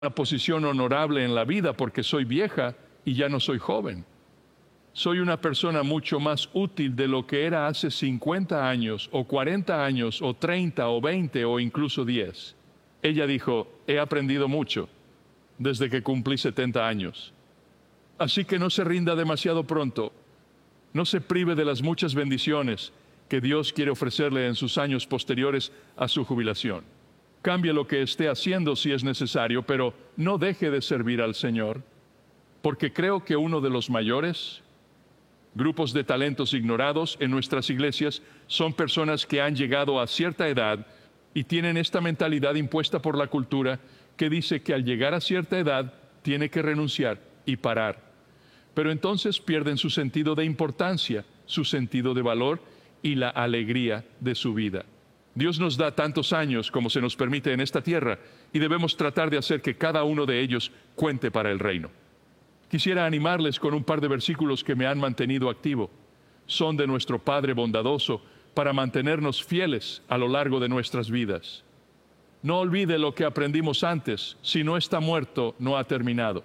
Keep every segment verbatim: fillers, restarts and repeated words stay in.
una posición honorable en la vida porque soy vieja y ya no soy joven. Soy una persona mucho más útil de lo que era hace cincuenta años, o cuarenta años, o treinta, o veinte, o incluso diez. Ella dijo, he aprendido mucho desde que cumplí setenta años. Así que no se rinda demasiado pronto. No se prive de las muchas bendiciones que Dios quiere ofrecerle en sus años posteriores a su jubilación. Cambie lo que esté haciendo si es necesario, pero no deje de servir al Señor, porque creo que uno de los mayores grupos de talentos ignorados en nuestras iglesias son personas que han llegado a cierta edad y tienen esta mentalidad impuesta por la cultura que dice que al llegar a cierta edad tiene que renunciar y parar. Pero entonces pierden su sentido de importancia, su sentido de valor y la alegría de su vida. Dios nos da tantos años como se nos permite en esta tierra y debemos tratar de hacer que cada uno de ellos cuente para el reino. Quisiera animarles con un par de versículos que me han mantenido activo. Son de nuestro Padre bondadoso para mantenernos fieles a lo largo de nuestras vidas. No olvide lo que aprendimos antes: si no está muerto, no ha terminado.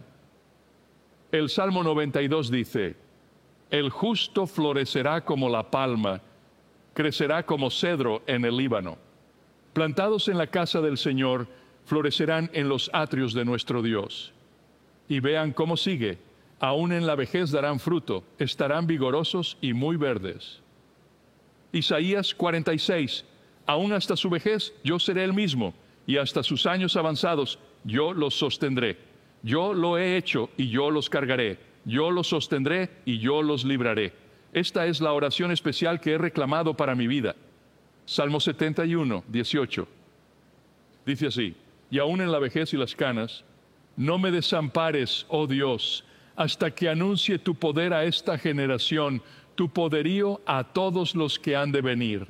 El Salmo noventa y dos dice, el justo florecerá como la palma, crecerá como cedro en el Líbano. Plantados en la casa del Señor, florecerán en los atrios de nuestro Dios. Y vean cómo sigue, aún en la vejez darán fruto, estarán vigorosos y muy verdes. Isaías cuarenta y seis, aún hasta su vejez yo seré el mismo, y hasta sus años avanzados yo los sostendré. Yo lo he hecho y yo los cargaré, yo los sostendré y yo los libraré. Esta es la oración especial que he reclamado para mi vida. Salmo setenta y uno, dieciocho. Dice así, y aún en la vejez y las canas, no me desampares, oh Dios, hasta que anuncie tu poder a esta generación, tu poderío a todos los que han de venir.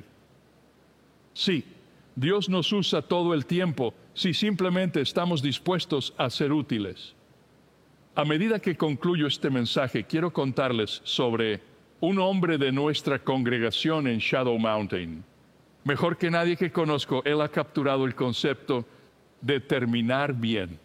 Sí, Dios nos usa todo el tiempo si simplemente estamos dispuestos a ser útiles. A medida que concluyo este mensaje, quiero contarles sobre un hombre de nuestra congregación en Shadow Mountain. Mejor que nadie que conozco, él ha capturado el concepto de terminar bien.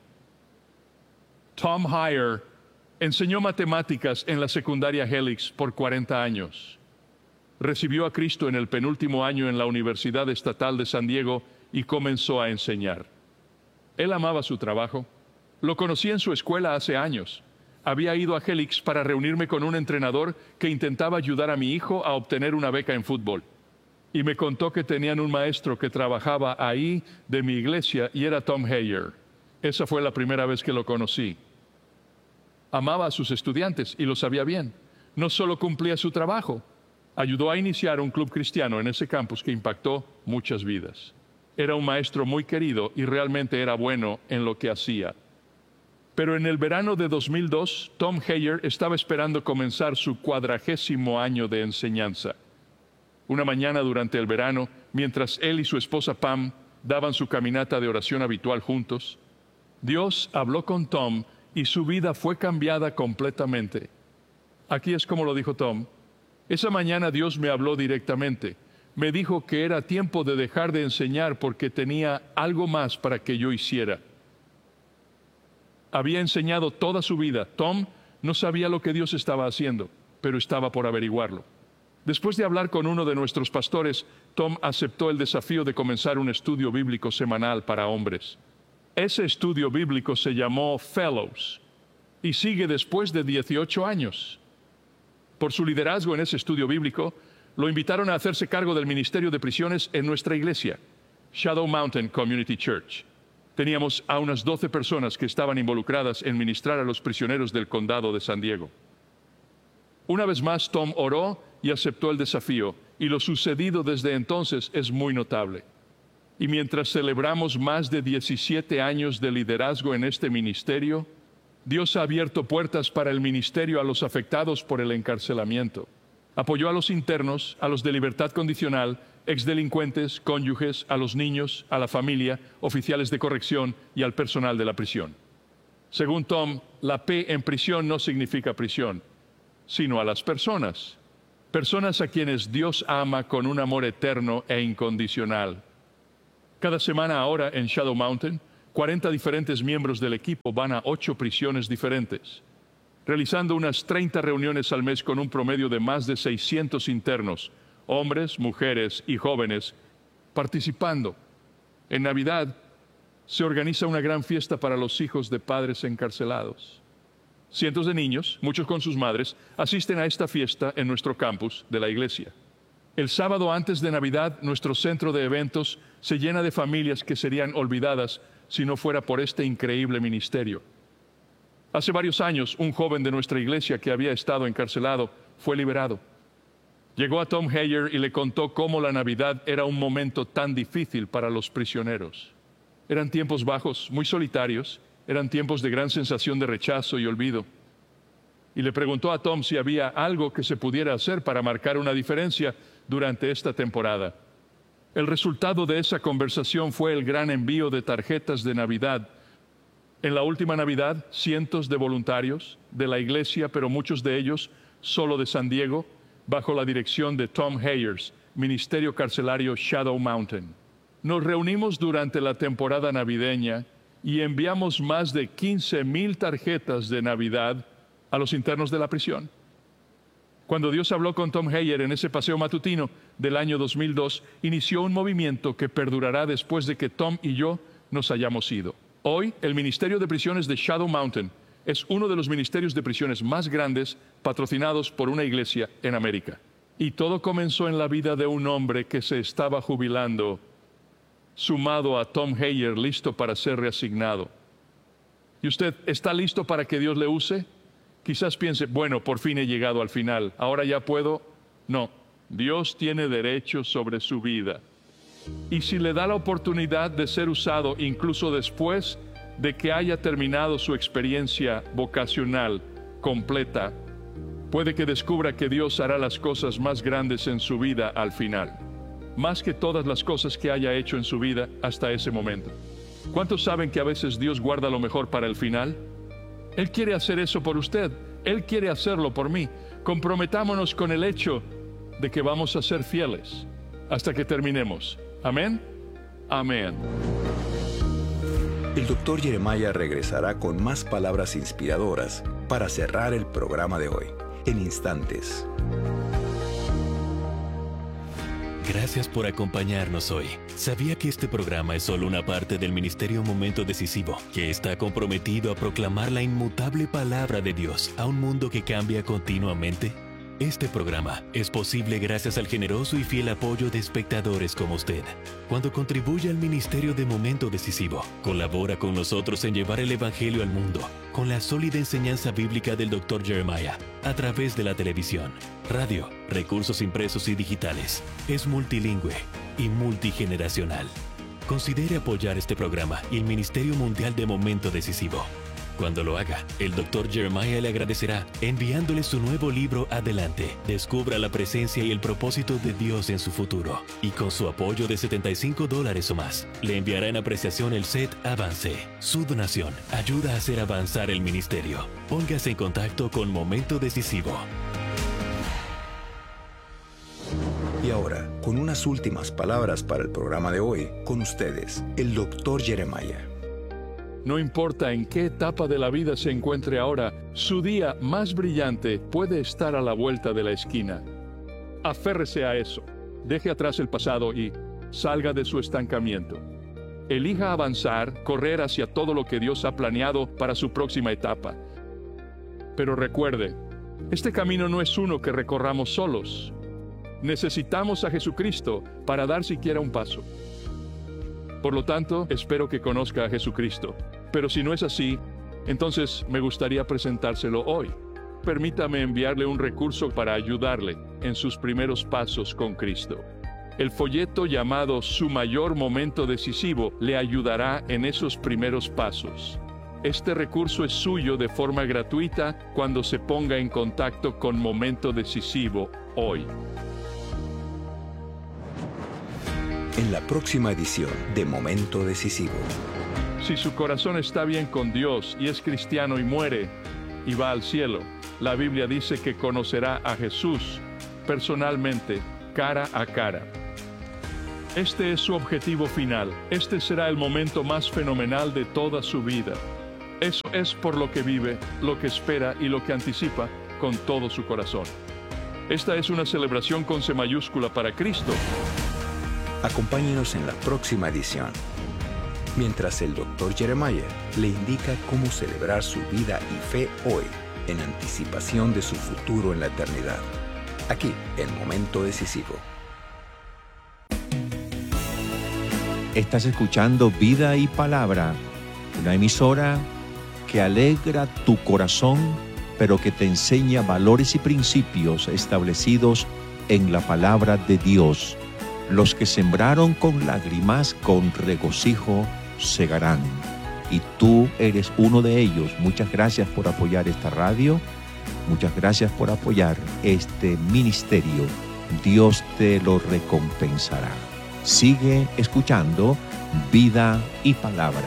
Tom Heyer enseñó matemáticas en la secundaria Helix por cuarenta años. Recibió a Cristo en el penúltimo año en la Universidad Estatal de San Diego y comenzó a enseñar. Él amaba su trabajo. Lo conocí en su escuela hace años. Había ido a Helix para reunirme con un entrenador que intentaba ayudar a mi hijo a obtener una beca en fútbol. Y me contó que tenían un maestro que trabajaba ahí de mi iglesia y era Tom Heyer. Esa fue la primera vez que lo conocí. Amaba a sus estudiantes y lo sabía bien. No solo cumplía su trabajo, ayudó a iniciar un club cristiano en ese campus que impactó muchas vidas. Era un maestro muy querido y realmente era bueno en lo que hacía. Pero en el verano de dos mil dos, Tom Heyer estaba esperando comenzar su cuadragésimo año de enseñanza. Una mañana durante el verano, mientras él y su esposa Pam daban su caminata de oración habitual juntos, Dios habló con Tom y su vida fue cambiada completamente. Aquí es como lo dijo Tom. Esa mañana Dios me habló directamente. Me dijo que era tiempo de dejar de enseñar porque tenía algo más para que yo hiciera. Había enseñado toda su vida. Tom no sabía lo que Dios estaba haciendo, pero estaba por averiguarlo. Después de hablar con uno de nuestros pastores, Tom aceptó el desafío de comenzar un estudio bíblico semanal para hombres. Ese estudio bíblico se llamó Fellows y sigue después de dieciocho años. Por su liderazgo en ese estudio bíblico, lo invitaron a hacerse cargo del ministerio de prisiones en nuestra iglesia, Shadow Mountain Community Church. Teníamos a unas doce personas que estaban involucradas en ministrar a los prisioneros del condado de San Diego. Una vez más, Tom oró y aceptó el desafío, y lo sucedido desde entonces es muy notable. Y mientras celebramos más de diecisiete años de liderazgo en este ministerio, Dios ha abierto puertas para el ministerio a los afectados por el encarcelamiento. Apoyó a los internos, a los de libertad condicional, exdelincuentes, cónyuges, a los niños, a la familia, oficiales de corrección y al personal de la prisión. Según Tom, la P en prisión no significa prisión, sino a las personas. Personas a quienes Dios ama con un amor eterno e incondicional. Cada semana ahora en Shadow Mountain cuarenta diferentes miembros del equipo van a ocho prisiones diferentes, realizando unas treinta reuniones al mes con un promedio de más de seiscientos internos, hombres, mujeres y jóvenes, participando. En Navidad se organiza una gran fiesta para los hijos de padres encarcelados. Cientos de niños, muchos con sus madres, asisten a esta fiesta en nuestro campus de la iglesia. El sábado antes de Navidad, nuestro centro de eventos se llena de familias que serían olvidadas si no fuera por este increíble ministerio. Hace varios años, un joven de nuestra iglesia que había estado encarcelado fue liberado. Llegó a Tom Heyer y le contó cómo la Navidad era un momento tan difícil para los prisioneros. Eran tiempos bajos, muy solitarios, eran tiempos de gran sensación de rechazo y olvido. Y le preguntó a Tom si había algo que se pudiera hacer para marcar una diferencia durante esta temporada. El resultado de esa conversación fue el gran envío de tarjetas de Navidad. En la última Navidad, cientos de voluntarios de la iglesia, pero muchos de ellos solo de San Diego, bajo la dirección de Tom Heyers, Ministerio Carcelario Shadow Mountain. Nos reunimos durante la temporada navideña y enviamos más de quince mil tarjetas de Navidad a los internos de la prisión. Cuando Dios habló con Tom Heyer en ese paseo matutino del año dos mil dos, inició un movimiento que perdurará después de que Tom y yo nos hayamos ido. Hoy, el Ministerio de Prisiones de Shadow Mountain es uno de los ministerios de prisiones más grandes patrocinados por una iglesia en América. Y todo comenzó en la vida de un hombre que se estaba jubilando, sumado a Tom Heyer, listo para ser reasignado. ¿Y usted está listo para que Dios le use? Quizás piense, bueno, por fin he llegado al final, ahora ya puedo. No, Dios tiene derecho sobre su vida. Y si le da la oportunidad de ser usado incluso después de que haya terminado su experiencia vocacional completa, puede que descubra que Dios hará las cosas más grandes en su vida al final, más que todas las cosas que haya hecho en su vida hasta ese momento. ¿Cuántos saben que a veces Dios guarda lo mejor para el final? Él quiere hacer eso por usted. Él quiere hacerlo por mí. Comprometámonos con el hecho de que vamos a ser fieles hasta que terminemos. Amén. Amén. El doctor Jeremiah regresará con más palabras inspiradoras para cerrar el programa de hoy, en instantes. Gracias por acompañarnos hoy. ¿Sabía que este programa es solo una parte del Ministerio Momento Decisivo, que está comprometido a proclamar la inmutable palabra de Dios a un mundo que cambia continuamente? Este programa es posible gracias al generoso y fiel apoyo de espectadores como usted. Cuando contribuye al Ministerio de Momento Decisivo, colabora con nosotros en llevar el Evangelio al mundo, con la sólida enseñanza bíblica del doctor Jeremiah, a través de la televisión, radio, recursos impresos y digitales. Es multilingüe y multigeneracional. Considere apoyar este programa y el Ministerio Mundial de Momento Decisivo. Cuando lo haga, el doctor Jeremiah le agradecerá enviándole su nuevo libro Adelante. Descubra la presencia y el propósito de Dios en su futuro. Y con su apoyo de setenta y cinco dólares o más, le enviará en apreciación el set Avance. Su donación ayuda a hacer avanzar el ministerio. Póngase en contacto con Momento Decisivo. Y ahora, con unas últimas palabras para el programa de hoy, con ustedes, el doctor Jeremiah. No importa en qué etapa de la vida se encuentre ahora, su día más brillante puede estar a la vuelta de la esquina. Aférrese a eso, deje atrás el pasado y salga de su estancamiento. Elija avanzar, correr hacia todo lo que Dios ha planeado para su próxima etapa. Pero recuerde, este camino no es uno que recorramos solos. Necesitamos a Jesucristo para dar siquiera un paso. Por lo tanto, espero que conozca a Jesucristo. Pero si no es así, entonces me gustaría presentárselo hoy. Permítame enviarle un recurso para ayudarle en sus primeros pasos con Cristo. El folleto llamado Su Mayor Momento Decisivo le ayudará en esos primeros pasos. Este recurso es suyo de forma gratuita cuando se ponga en contacto con Momento Decisivo hoy. En la próxima edición de Momento Decisivo. Si su corazón está bien con Dios y es cristiano y muere y va al cielo, la Biblia dice que conocerá a Jesús personalmente, cara a cara. Este es su objetivo final. Este será el momento más fenomenal de toda su vida. Eso es por lo que vive, lo que espera y lo que anticipa con todo su corazón. Esta es una celebración con C mayúscula para Cristo. Acompáñenos en la próxima edición, mientras el doctor Jeremiah le indica cómo celebrar su vida y fe hoy, en anticipación de su futuro en la eternidad. Aquí, en Momento Decisivo. Estás escuchando Vida y Palabra, una emisora que alegra tu corazón, pero que te enseña valores y principios establecidos en la palabra de Dios. Los que sembraron con lágrimas, con regocijo segarán. Y tú eres uno de ellos. Muchas gracias por apoyar esta radio. Muchas gracias por apoyar este ministerio. Dios te lo recompensará. Sigue escuchando Vida y Palabra.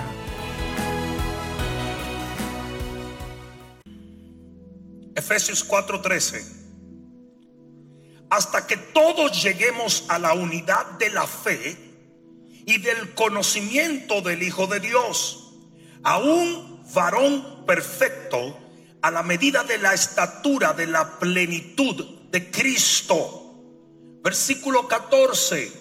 Efesios cuatro trece. Hasta que todos lleguemos a la unidad de la fe y del conocimiento del Hijo de Dios, a un varón perfecto, a la medida de la estatura de la plenitud de Cristo. Versículo catorce.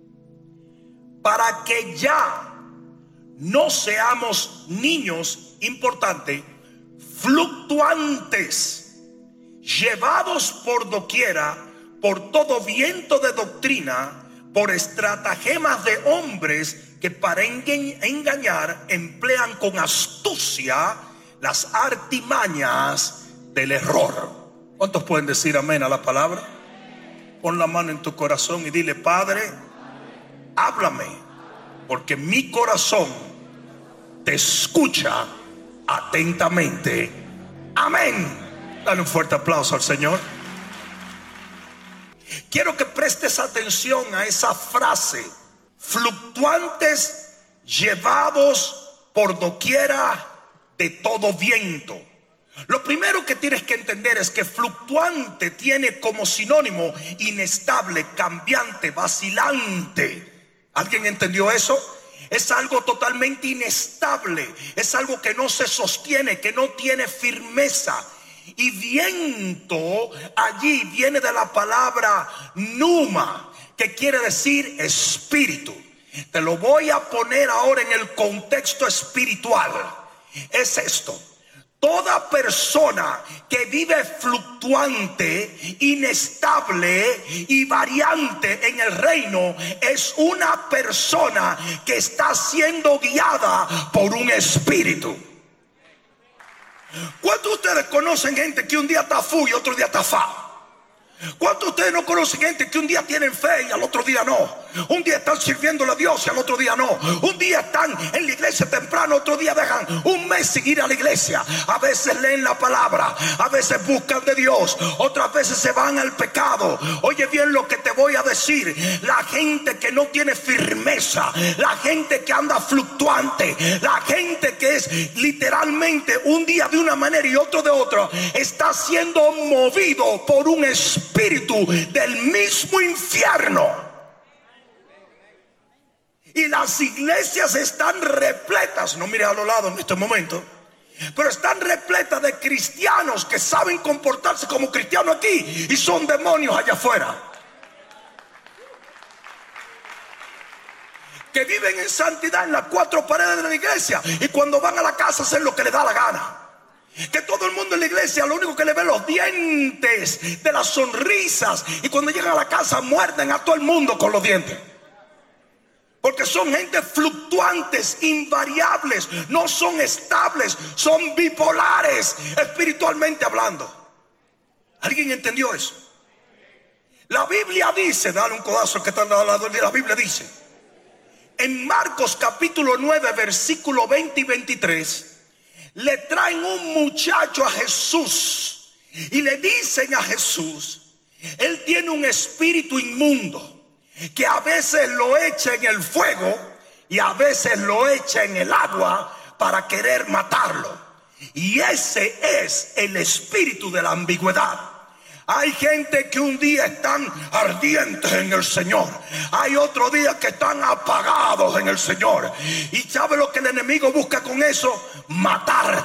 Para que ya no seamos niños, importante, fluctuantes, llevados por doquiera, por todo viento de doctrina, por estratagemas de hombres que para engañar emplean con astucia las artimañas del error. ¿Cuántos pueden decir amén a la palabra? Pon la mano en tu corazón y dile: Padre, háblame, porque mi corazón te escucha atentamente. Amén. Dale un fuerte aplauso al Señor. Quiero que prestes atención a esa frase: fluctuantes, llevados por doquiera de todo viento. Lo primero que tienes que entender es que fluctuante tiene como sinónimo inestable, cambiante, vacilante. ¿Alguien entendió eso? Es algo totalmente inestable, es algo que no se sostiene, que no tiene firmeza. Y viento allí viene de la palabra pneuma, que quiere decir espíritu. Te lo voy a poner ahora en el contexto espiritual. Es esto: toda persona que vive fluctuante, inestable y variante en el reino es una persona que está siendo guiada por un espíritu. ¿Cuántos de ustedes conocen gente que un día está fu y otro día está fa? ¿Cuántos de ustedes no conocen gente que un día tienen fe y al otro día no? Un día están sirviéndole a Dios y al otro día no. Un día están en la iglesia temprano, otro día dejan un mes sin ir a la iglesia. A veces leen la palabra, a veces buscan de Dios, otras veces se van al pecado. Oye bien lo que te voy a decir: la gente que no tiene firmeza, la gente que anda fluctuante, la gente que es literalmente un día de una manera y otro de otra, está siendo movido por un espíritu espíritu del mismo infierno. Y las iglesias están repletas, no mires a los lados en este momento, pero están repletas de cristianos que saben comportarse como cristianos aquí y son demonios allá afuera, que viven en santidad en las cuatro paredes de la iglesia y cuando van a la casa hacen lo que les da la gana. Que todo el mundo en la iglesia lo único que le ve los dientes de las sonrisas, y cuando llegan a la casa muerden a todo el mundo con los dientes, porque son gente fluctuantes, invariables, no son estables, son bipolares espiritualmente hablando. ¿Alguien entendió eso? La Biblia dice, dale un codazo al que está al lado de la Biblia, dice en Marcos capítulo nueve versículo veinte y veintitrés, le traen un muchacho a Jesús y le dicen a Jesús: él tiene un espíritu inmundo que a veces lo echa en el fuego y a veces lo echa en el agua para querer matarlo. Y ese es el espíritu de la ambigüedad. Hay gente que un día están ardientes en el Señor. Hay otro día que están apagados en el Señor. ¿Y sabe lo que el enemigo busca con eso? Matar.